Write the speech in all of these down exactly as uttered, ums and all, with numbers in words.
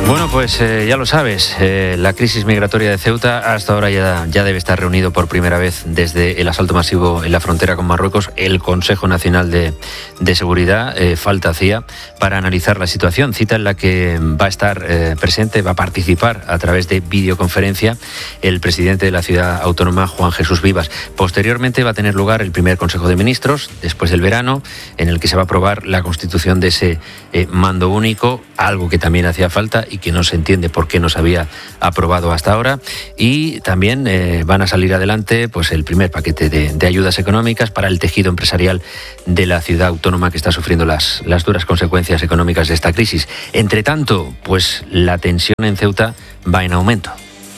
Bueno, pues eh, ya lo sabes, eh, la crisis migratoria de Ceuta hasta ahora ya, ya debe estar reunido por primera vez desde el asalto masivo en la frontera con Marruecos el Consejo Nacional de, de Seguridad. Eh, falta hacía para analizar la situación, cita en la que va a estar eh, presente, va a participar a través de videoconferencia el presidente de la ciudad autónoma, Juan Jesús Vivas. Posteriormente va a tener lugar el primer Consejo de Ministros, después del verano, en el que se va a aprobar la constitución de ese eh, mando único, algo que también hacía falta y que no se entiende por qué no se había aprobado hasta ahora. Y también eh, van a salir adelante pues el primer paquete de, de ayudas económicas para el tejido empresarial de la ciudad autónoma que está sufriendo las, las duras consecuencias económicas de esta crisis. Entre tanto, pues la tensión en Ceuta va en aumento.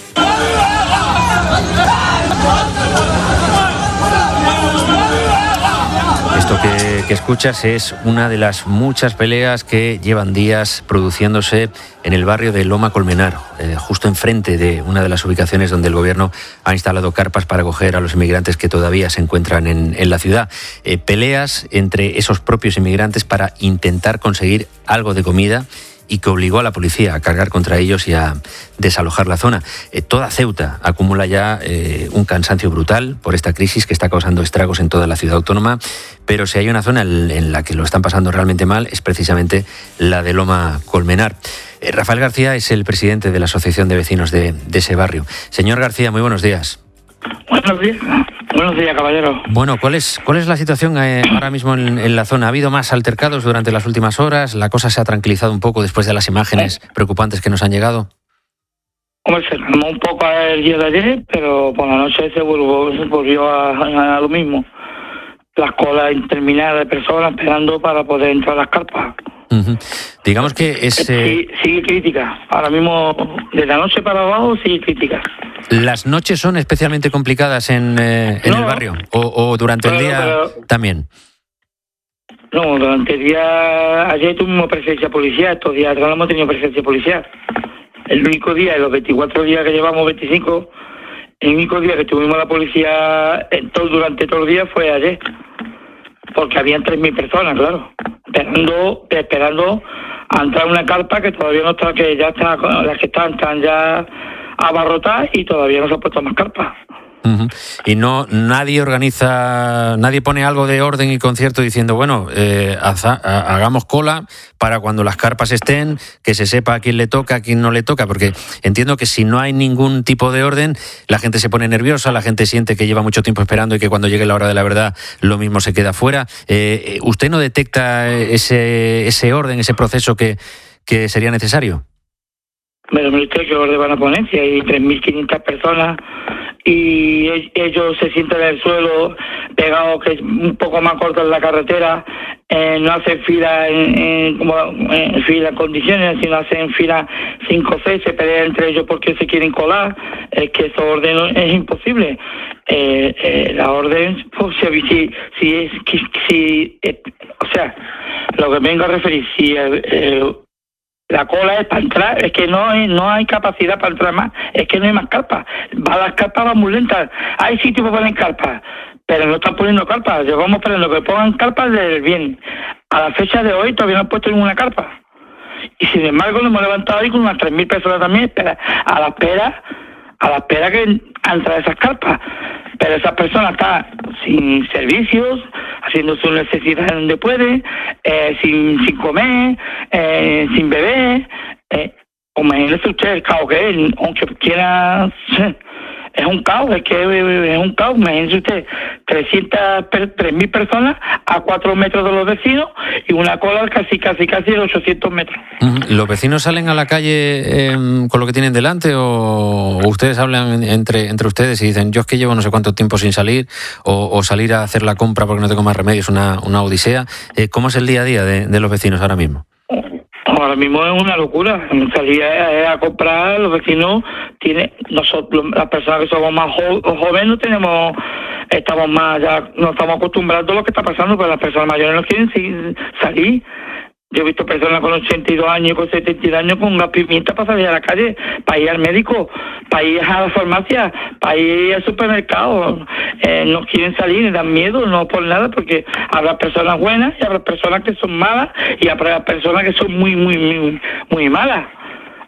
Esto que, que escuchas es una de las muchas peleas que llevan días produciéndose en el barrio de Loma Colmenar, eh, justo enfrente de una de las ubicaciones donde el gobierno ha instalado carpas para acoger a los inmigrantes que todavía se encuentran en, en la ciudad. Eh, peleas entre esos propios inmigrantes para intentar conseguir algo de comida y que obligó a la policía a cargar contra ellos y a desalojar la zona. Eh, toda Ceuta acumula ya eh, un cansancio brutal por esta crisis que está causando estragos en toda la ciudad autónoma, pero si hay una zona en la que lo están pasando realmente mal es precisamente la de Loma Colmenar. Eh, Rafael García es el presidente de la Asociación de Vecinos de, de ese barrio. Señor García, muy buenos días. Buenos días, buenos días, caballero. Bueno, ¿cuál es cuál es la situación eh, ahora mismo en, en la zona? ¿Ha habido más altercados durante las últimas horas? ¿La cosa se ha tranquilizado un poco después de las imágenes preocupantes que nos han llegado? Hombre, se calmó un poco el día de ayer, pero por la noche se volvió, se volvió a, a lo mismo. Las colas interminables de personas esperando para poder entrar a las carpas. Uh-huh. Digamos que es... Eh... Sí, sigue crítica. Ahora mismo, de la noche para abajo, sigue crítica. ¿Las noches son especialmente complicadas en, eh, en no, el barrio? ¿O, o durante pero, el día pero, también? No, durante el día... Ayer tuvimos presencia policial, estos días atrás no hemos tenido presencia policial. El único día, de los veinticuatro días que llevamos, veinticinco, el único día que tuvimos la policía en todo, durante todo el día fue ayer. Porque habían tres mil personas, claro, esperando, esperando a entrar a una carpa que todavía no está, que ya está, las que están, están ya abarrotadas y todavía no se han puesto más carpas. Uh-huh. Y no, nadie organiza, nadie pone algo de orden y concierto diciendo, bueno, eh, haza, hagamos cola para cuando las carpas estén, que se sepa a quién le toca, a quién no le toca, porque entiendo que si no hay ningún tipo de orden, la gente se pone nerviosa, la gente siente que lleva mucho tiempo esperando y que cuando llegue la hora de la verdad lo mismo se queda fuera. Eh, ¿Usted no detecta ese, ese orden, ese proceso que, que sería necesario? Pero me dice que orden van a poner, si hay tres mil quinientas personas y ellos se sienten en el suelo pegados, que es un poco más corto en la carretera, eh, no hacen fila en, en, como en fila en condiciones, sino hacen fila cinco C, se pelean entre ellos porque se quieren colar. Es que esa orden es imposible. Eh, eh, la orden, pues, si, si es, si, si, eh, o sea, lo que vengo a referir, si eh, eh, la cola es para entrar, es que no hay, no hay capacidad para entrar más, es que no hay más carpas. Va, las carpas van muy lentas. Hay sitios para poner carpas, pero no están poniendo carpas. Llevamos esperando que pongan carpas desde el bien. A la fecha de hoy todavía no han puesto ninguna carpa. Y sin embargo nos hemos levantado ahí con unas tres mil personas también espera, a la espera, a la espera que entran esas carpas. Pero esas personas están sin servicios, haciendo sus necesidades donde pueden, eh, sin, sin comer, eh, sin beber. Eh, imagínese usted el caos que es, aunque quiera, es un caos, es que es un caos. Imagínese usted trescientas, tres mil personas a cuatro metros de los vecinos y una cola casi, casi, casi de ochocientos metros. ¿Los vecinos salen a la calle eh, con lo que tienen delante o ustedes hablan entre entre ustedes y dicen, yo es que llevo no sé cuánto tiempo sin salir o, o salir a hacer la compra porque no tengo más remedio, es una, una odisea? Eh, ¿Cómo es el día a día de, de los vecinos ahora mismo? Ahora mismo es una locura. Salir a, a comprar, los vecinos tienen, nosotros, las personas que somos más jo, jóvenes, no tenemos, estamos más, ya no estamos acostumbrados a lo que está pasando, pero las personas mayores no quieren salir. Yo he visto personas con ochenta y dos años, con setenta y dos años, con una pimienta para salir a la calle, para ir al médico, para ir a la farmacia, para ir al supermercado. Eh, no quieren salir, les dan miedo, no por nada, porque habrá personas buenas y habrá personas que son malas y habrá personas que son muy, muy, muy, muy malas.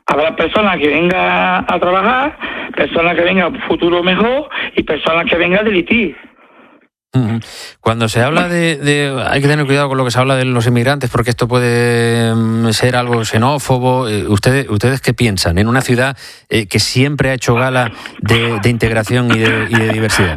Habrá personas que vengan a trabajar, personas que vengan a un futuro mejor y personas que vengan a delinquir. Cuando se habla de, de... Hay que tener cuidado con lo que se habla de los inmigrantes, porque esto puede ser algo xenófobo. ¿Ustedes, ustedes qué piensan en una ciudad eh, que siempre ha hecho gala de, de integración y de, y de diversidad?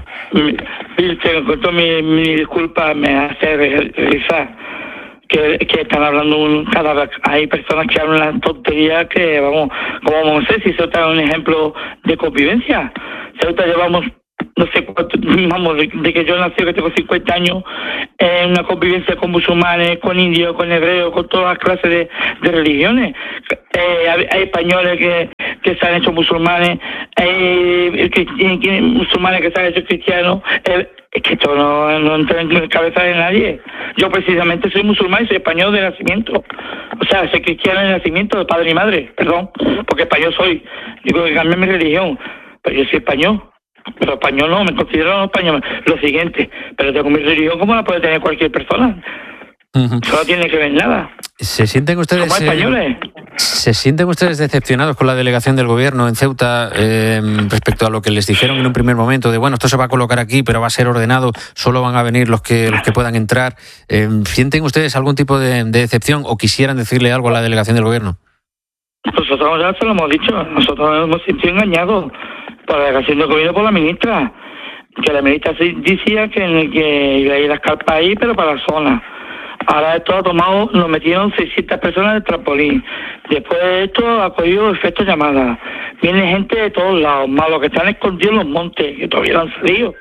Con todas mis mi disculpas, me hace realizar que, que están hablando un, cada vez. Hay personas que hablan las tonterías que, vamos, como no sé si Ceuta es un ejemplo de convivencia. Ceuta llevamos no sé cuánto, vamos, de, de que yo nací, que tengo cincuenta años, en una convivencia con musulmanes, con indios, con hebreos, con todas las clases de, de religiones. Eh, hay, hay españoles que, que se han hecho musulmanes, hay que, que, musulmanes que se han hecho cristianos. Eh, es que esto no, no entra en la cabeza de nadie. Yo precisamente soy musulmán y soy español de nacimiento. O sea, soy cristiano de nacimiento, de padre y madre, perdón, porque español soy. Digo que cambié mi religión, pero yo soy español. Pero español no, me considero no español. Lo siguiente, pero tengo mi religión como la puede tener cualquier persona. Uh-huh. Eso no tiene que ver nada. ¿Se sienten ustedes Somos españoles? Eh, ¿Se sienten ustedes decepcionados con la delegación del gobierno en Ceuta eh, respecto a lo que les dijeron en un primer momento de bueno, esto se va a colocar aquí, pero va a ser ordenado, solo van a venir los que los que puedan entrar? Eh, ¿Sienten ustedes algún tipo de, de decepción o quisieran decirle algo a la delegación del gobierno? Nosotros ya se lo hemos dicho, nosotros nos hemos sentido engañados por la delegación del gobierno, por la ministra, que la ministra decía que, que iba a ir a las carpas ahí, pero para la zona. Ahora esto ha tomado, nos metieron seiscientas personas del trampolín. Después de esto ha cogido efecto llamada. Viene gente de todos lados, más los que están escondidos en los montes, que todavía no han salido.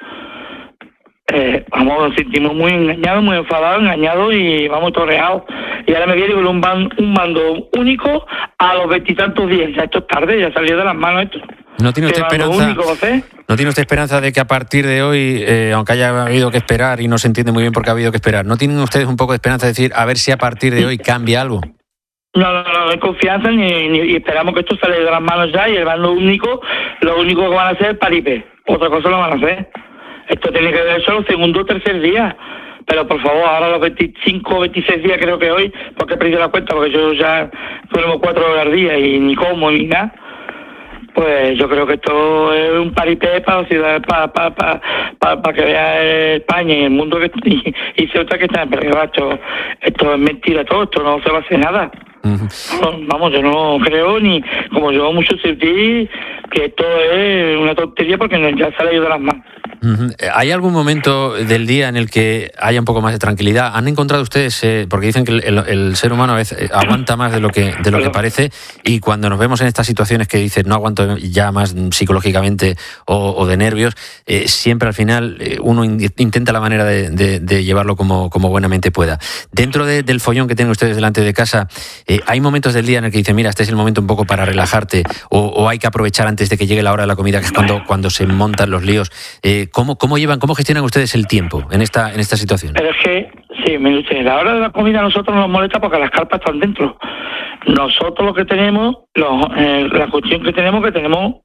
Eh, vamos, nos sentimos muy engañados, muy enfadados, engañados y vamos torreados. Y ahora me viene con un, ban, un mando único a los veintitantos días. Ya esto es tarde, ya salió de las manos esto. ¿No tiene usted esperanza, único, ¿no tiene usted esperanza de que a partir de hoy, eh, aunque haya habido que esperar y no se entiende muy bien por qué ha habido que esperar, ¿no tienen ustedes un poco de esperanza de decir a ver si a partir de hoy cambia algo? No, no, no, no hay confianza ni, ni y esperamos que esto salga de las manos ya y el mando único, lo único que van a hacer es paripe. Otra cosa no van a hacer. Esto tiene que ver solo segundo o tercer día. Pero por favor, ahora los veinticinco o veintiséis días creo que hoy, porque he perdido la cuenta, porque yo ya duermo cuatro horas al día y ni como ni nada. Pues yo creo que esto es un paripé para la ciudad, para, para, para, para, para que vea España y el mundo que y, y Ceuta que está en peligro. Esto, esto es mentira todo, esto no se va a hacer nada. Uh-huh. No, vamos, yo no creo ni, como yo mucho sentí, que esto es una tontería porque ya se le ha ido de las manos. Uh-huh. ¿Hay algún momento del día en el que haya un poco más de tranquilidad? ¿Han encontrado ustedes, eh, porque dicen que el, el, el ser humano a veces aguanta más de lo que de lo que parece, y cuando nos vemos en estas situaciones que dicen no aguanto ya más psicológicamente o, o de nervios, eh, siempre al final eh, uno in, intenta la manera de, de, de llevarlo como, como buenamente pueda. Dentro de, del follón que tienen ustedes delante de casa, eh, ¿hay momentos del día en el que dicen mira, este es el momento un poco para relajarte, o, o hay que aprovechar antes de que llegue la hora de la comida, que es cuando, cuando se montan los líos? Eh, ¿Cómo, cómo llevan, cómo gestionan ustedes el tiempo en esta en esta situación? Pero es que, sí, me dice, la hora de la comida a nosotros nos molesta porque las carpas están dentro. Nosotros lo que tenemos, los, eh, la cuestión que tenemos, que tenemos,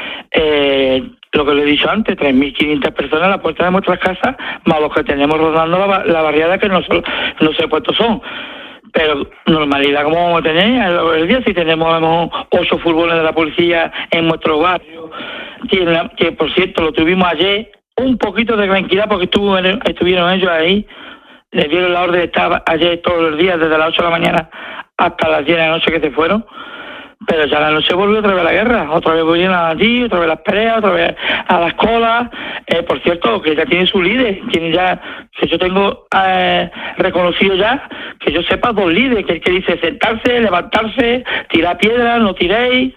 eh, lo que le he dicho antes, tres mil quinientas personas a la puerta de nuestras casas, más los que tenemos rodando la, la barriada, que no, no sé cuántos son. Pero normalidad como vamos a tener a lo largo del día, si tenemos a lo mejor ocho furgones de la policía en nuestro barrio, que, que por cierto lo tuvimos ayer, un poquito de tranquilidad porque estuvo, estuvieron ellos ahí, les dieron la orden de estar ayer todos los días, desde las ocho de la mañana hasta las diez de la noche que se fueron, pero ya la noche volvió otra vez la guerra, otra vez volvieron allí, otra vez las peleas, otra vez a las colas. Eh, por cierto, que ya tiene su líder, tiene ya, que yo tengo eh, reconocido ya, que yo sepa dos líderes, que el que dice sentarse, levantarse, tirar piedras, no tiréis,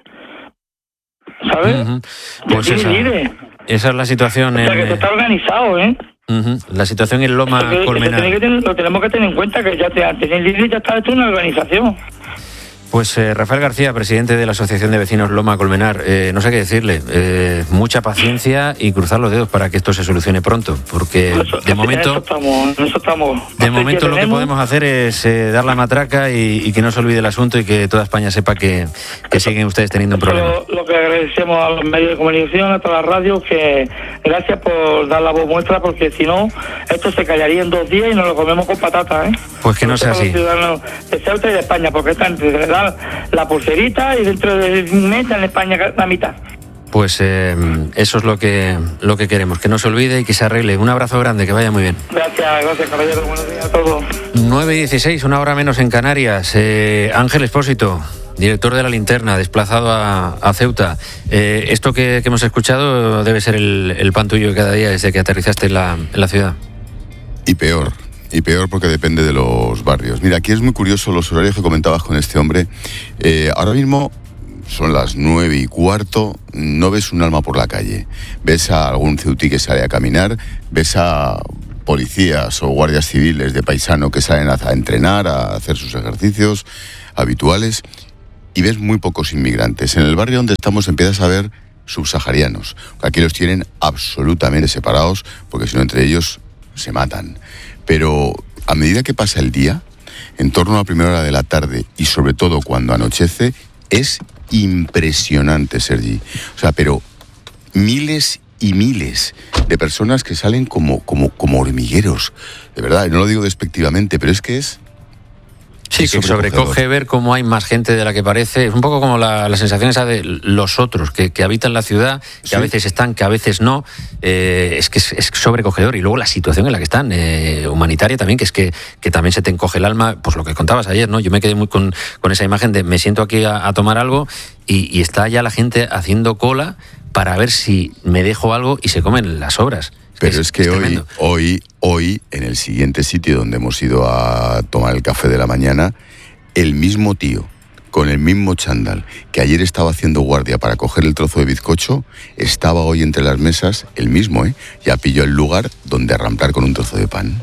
¿sabes? Uh-huh. Pues esa, esa es la situación. O sea, en... que se está organizado, ¿eh? Uh-huh. La situación en Loma que, Colmenar. Que tener, lo tenemos que tener en cuenta, que ya te, tener líder ya está hecho una organización. Pues eh, Rafael García, presidente de la Asociación de Vecinos Loma Colmenar, eh, no sé qué decirle, eh, mucha paciencia y cruzar los dedos para que esto se solucione pronto, porque eso, de momento, eso estamos, eso estamos. de momento lo que podemos hacer es eh, dar la matraca y, y que no se olvide el asunto y que toda España sepa que, que siguen ustedes teniendo un problema. Lo, lo que agradecemos a los medios de comunicación, a todas las radios, que gracias por dar la voz muestra, porque si no, esto se callaría en dos días y nos lo comemos con patatas, ¿eh? Pues que no sea así. Los ciudadanos de Ceuta y de España, porque están entre dan la pulserita y dentro de un mes en España la mitad. Pues eh, eso es lo que lo que queremos, que no se olvide y que se arregle. Un abrazo grande, que vaya muy bien. Gracias, gracias, caballero. Buenos días a todos. nueve y dieciséis, una hora menos en Canarias. Eh, Ángel Expósito, director de La Linterna, desplazado a, a Ceuta. Eh, esto que, que hemos escuchado debe ser el, el pan tuyo cada día desde que aterrizaste en la, en la ciudad. Y peor. Y peor porque depende de los barrios. Mira, aquí es muy curioso los horarios que comentabas con este hombre. Eh, ahora mismo son las nueve y cuarto, no ves un alma por la calle. Ves a algún ceutí que sale a caminar, ves a policías o guardias civiles de paisano que salen a, a entrenar, a hacer sus ejercicios habituales, y ves muy pocos inmigrantes. En el barrio donde estamos empiezas a ver subsaharianos. Aquí los tienen absolutamente separados, porque si no entre ellos se matan. Pero a medida que pasa el día, en torno a la primera hora de la tarde y sobre todo cuando anochece, es impresionante, Sergi. O sea, pero miles y miles de personas que salen como, como, como hormigueros. De verdad, y no lo digo despectivamente, pero es que es... Sí, que sobrecoge ver cómo hay más gente de la que parece. Es un poco como la, la sensación esa de los otros, que, que habitan la ciudad, que sí, a veces están, que a veces no. Eh, es que es, es sobrecogedor. Y luego la situación en la que están, eh, humanitaria también, que es que, que también se te encoge el alma. Pues lo que contabas ayer, ¿no? Yo me quedé muy con, con esa imagen de me siento aquí a, a tomar algo y, y está ya la gente haciendo cola para ver si me dejo algo y se comen las sobras. Pero es, es que es hoy, hoy, hoy, en el siguiente sitio donde hemos ido a tomar el café de la mañana, el mismo tío, con el mismo chándal, que ayer estaba haciendo guardia para coger el trozo de bizcocho, estaba hoy entre las mesas, el mismo, ¿eh? Ya pilló el lugar donde arrancar con un trozo de pan.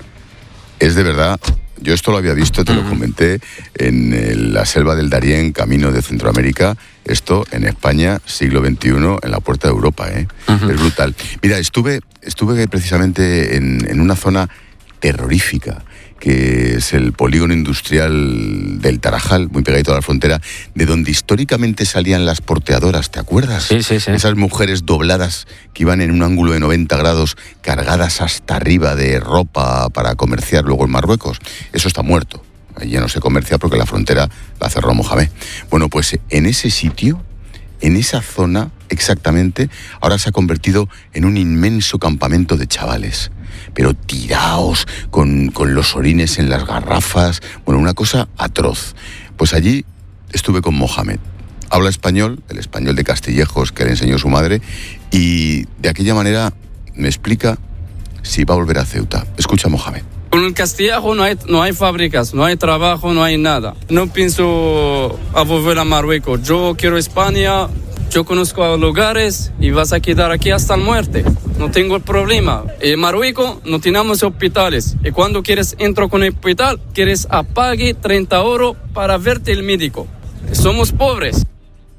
Es de verdad... Yo esto lo había visto, te lo comenté, en el, la selva del Darién, camino de Centroamérica. Esto en España, siglo veintiuno, en la puerta de Europa, ¿eh? Uh-huh. Es brutal. Mira, estuve, estuve precisamente en, en una zona terrorífica, que es el polígono industrial del Tarajal, muy pegadito a la frontera, de donde históricamente salían las porteadoras, ¿te acuerdas? Sí, sí, sí. Esas mujeres dobladas que iban en un ángulo de noventa grados, cargadas hasta arriba de ropa para comerciar luego en Marruecos. Eso está muerto. Allí ya no se comercia porque la frontera la cerró Mohamed. Bueno, pues en ese sitio, en esa zona exactamente, ahora se ha convertido en un inmenso campamento de chavales, pero tiraos, con, con los orines en las garrafas, bueno, una cosa atroz. Pues allí estuve con Mohamed. Habla español, el español de Castillejos que le enseñó su madre, y de aquella manera me explica si va a volver a Ceuta. Escucha, Mohamed. Con el Castillejo no hay, no hay fábricas, no hay trabajo, no hay nada. No pienso a volver a Marruecos. Yo quiero España, yo conozco lugares y vas a quedar aquí hasta la muerte. No tengo el problema. En Marruecos no tenemos hospitales. Y cuando quieres entrar con el hospital, quieres apague treinta euros para verte el médico. Somos pobres.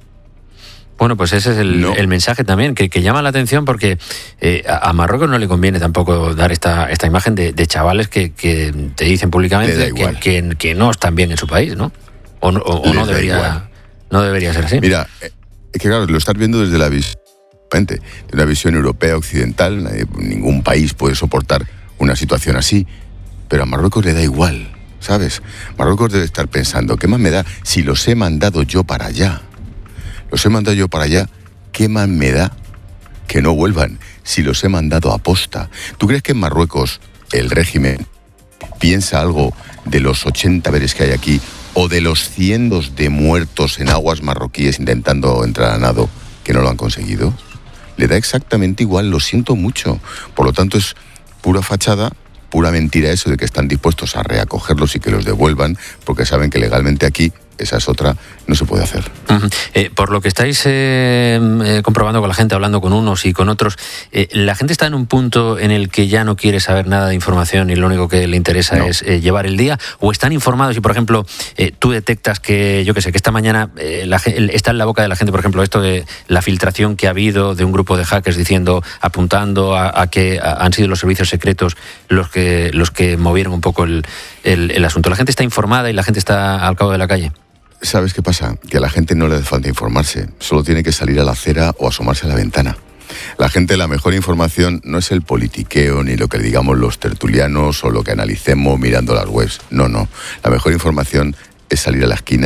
Bueno, pues ese es el, no. el mensaje también, que, que llama la atención porque eh, a, a Marruecos no le conviene tampoco dar esta, esta imagen de, de chavales que, que te dicen públicamente que, que, que no están bien en su país, ¿no? O, o, o no, debería, no debería ser así. Mira, es que claro, lo estás viendo desde la visión, de una visión europea, occidental. Nadie, ningún país puede soportar una situación así, pero a Marruecos le da igual, ¿sabes? Marruecos debe estar pensando, ¿qué más me da si los he mandado yo para allá? Los he mandado yo para allá, ¿qué más me da que no vuelvan si los he mandado a posta? ¿Tú crees que en Marruecos el régimen piensa algo de los ochenta veres que hay aquí o de los cientos de muertos en aguas marroquíes intentando entrar a nado que no lo han conseguido? Le da exactamente igual, lo siento mucho. Por lo tanto, es pura fachada, pura mentira eso de que están dispuestos a reacogerlos y que los devuelvan, porque saben que legalmente aquí, esa es otra, no se puede hacer. Uh-huh. Eh, por lo que estáis eh, eh, comprobando con la gente, hablando con unos y con otros, eh, ¿la gente está en un punto en el que ya no quiere saber nada de información y lo único que le interesa no. es eh, llevar el día? ¿O están informados y, por ejemplo, eh, tú detectas que, yo qué sé, que esta mañana eh, la, está en la boca de la gente, por ejemplo, esto de la filtración que ha habido de un grupo de hackers diciendo, apuntando a, a que a, han sido los servicios secretos los que, los que movieron un poco el, el, el asunto? ¿La gente está informada y la gente está al cabo de la calle? ¿Sabes qué pasa? Que a la gente no le hace falta informarse, solo tiene que salir a la acera o asomarse a la ventana. La gente, la mejor información no es el politiqueo, ni lo que digamos los tertulianos o lo que analicemos mirando las webs. No, no. La mejor información es salir a la esquina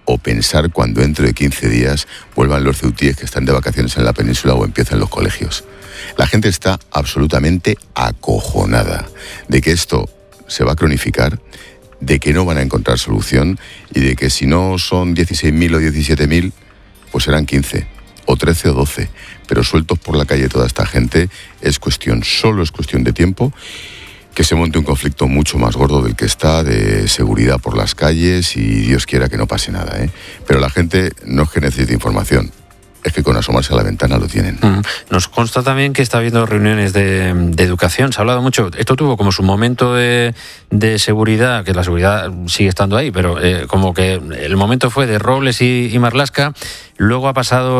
o pensar cuando dentro de quince días vuelvan los ceutíes que están de vacaciones en la península o empiezan los colegios. La gente está absolutamente acojonada de que esto se va a cronificar, de que no van a encontrar solución y de que si no son dieciséis mil o diecisiete mil, pues serán quince o trece o doce. Pero sueltos por la calle toda esta gente es cuestión, solo es cuestión de tiempo, que se monte un conflicto mucho más gordo del que está, de seguridad por las calles, y Dios quiera que no pase nada, ¿eh? Pero la gente no es que necesite información, es que con asomarse a la ventana lo tienen. Mm. Nos consta también que está habiendo reuniones de, de educación. Se ha hablado mucho. Esto tuvo como su momento de, de seguridad, que la seguridad sigue estando ahí, pero eh, como que el momento fue de Robles y, y Marlaska. Luego ha pasado